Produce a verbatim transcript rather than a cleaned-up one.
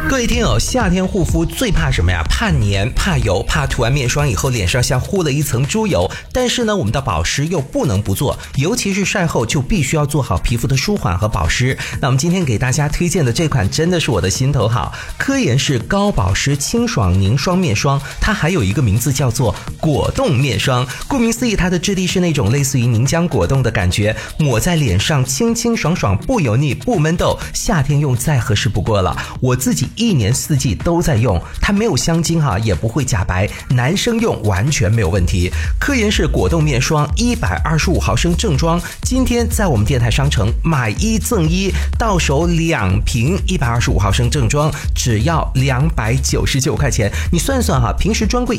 各位听友，夏天护肤最怕什么呀？怕黏、怕油、怕涂完面霜以后脸上像糊了一层猪油。但是呢，我们的保湿又不能不做，尤其是晒后就必须要做好皮肤的舒缓和保湿。那我们今天给大家推荐的这款真的是我的心头好，科颜氏高保湿清爽凝霜面霜，它还有一个名字叫做果冻面霜。顾名思义，它的质地是那种类似于凝浆果冻的感觉，抹在脸上清清爽爽，不油腻不闷痘，夏天用再合适不过了。我自己一年四季都在用，它没有香精哈，也不会假白，男生用完全没有问题。科颜氏果冻面霜一百二十五毫升正装，今天在我们电台商城买一赠一，到手两瓶一百二十五毫升正装，只要两百九十九块钱。你算算哈，平时专柜